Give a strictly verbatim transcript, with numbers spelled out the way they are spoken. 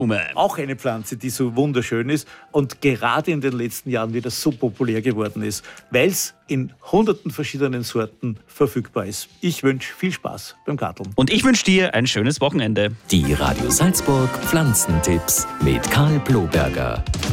Auch eine Pflanze, die so wunderschön ist und gerade in den letzten Jahren wieder so populär geworden ist, weil es in hunderten verschiedenen Sorten verfügbar ist. Ich wünsche viel Spaß beim Garteln. Und ich wünsche dir ein schönes Wochenende. Die Radio Salzburg Pflanzentipps mit Karl Bloberger.